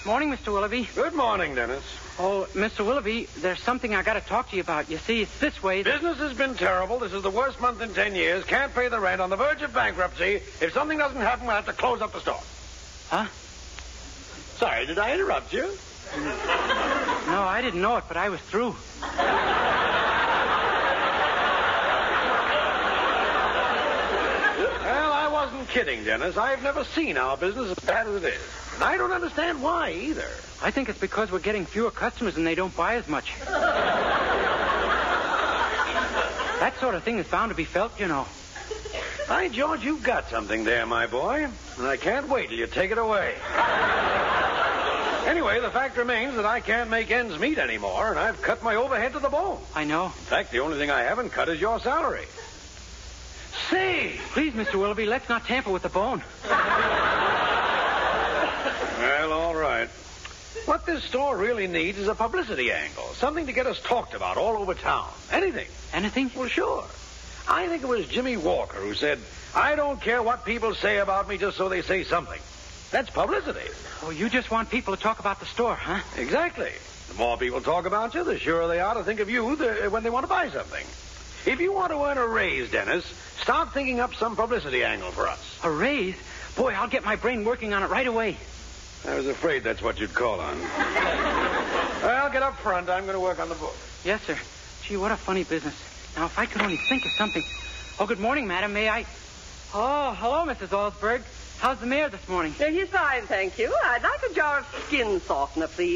Morning, Mr. Willoughby. Good morning, Dennis. Oh, Mr. Willoughby, there's something I got to talk to you about. You see, it's this way. Business has been terrible. This is the worst month in 10 years. Can't pay the rent. On the verge of bankruptcy. If something doesn't happen, we'll have to close up the store. Huh? Sorry, did I interrupt you? No, I didn't know it, but I was through. Well, I wasn't kidding, Dennis. I've never seen our business as bad as it is. And I don't understand why, either. I think it's because we're getting fewer customers and they don't buy as much. That sort of thing is bound to be felt, you know. By George, you've got something there, my boy. And I can't wait till you take it away. Anyway, the fact remains that I can't make ends meet anymore, and I've cut my overhead to the bone. I know. In fact, the only thing I haven't cut is your salary. Say! Please, Mr. Willoughby, let's not tamper with the bone. Well, all right. What this store really needs is a publicity angle. Something to get us talked about all over town. Anything. Anything? Well, sure. I think it was Jimmy Walker who said, I don't care what people say about me just so they say something. That's publicity. Oh, you just want people to talk about the store, huh? Exactly. The more people talk about you, the surer they are to think of you when they want to buy something. If you want to earn a raise, Dennis, start thinking up some publicity angle for us. A raise? Boy, I'll get my brain working on it right away. I was afraid that's what you'd call on. Well, get up front. I'm going to work on the book. Yes, sir. Gee, what a funny business. Now, if I could only think of something. Oh, good morning, madam. May I? Oh, hello, Mrs. Allsberg. How's the mayor this morning? He's fine, thank you. I'd like a jar of skin softener, please.